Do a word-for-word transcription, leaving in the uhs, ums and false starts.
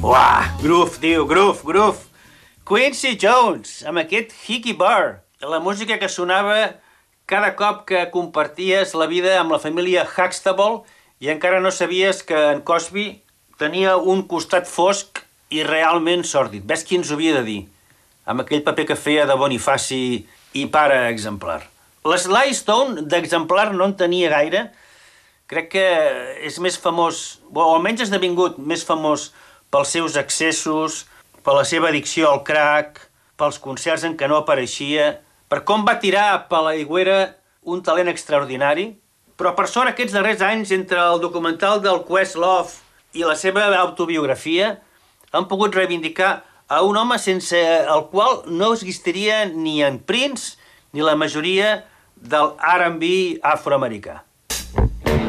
Uah, groove, tio, groove, groove. Quincy Jones, amb aquest Hickey Bar. La música que sonava cada cop que comparties la vida amb la família Huxtable i encara no sabies que en Cosby tenia un costat fosc i realment sòrdid. Ves qui ens ho havia de dir, amb aquell paper que feia de Bonifaci i pare exemplar. L'Sly Stone d'exemplar no en tenia gaire. Crec que és més famós, o almenys ha esdevingut més famós pels seus excessos, per la seva addicció al crack, pels concerts en què no apareixia, per com va tirar per l'aigüera un talent extraordinari. Però per sort aquests darrers anys, entre el documental del Questlove i la seva autobiografia, han pogut reivindicar a un home sense el qual no existiria ni en Prince ni la majoria del R and B afroamericà.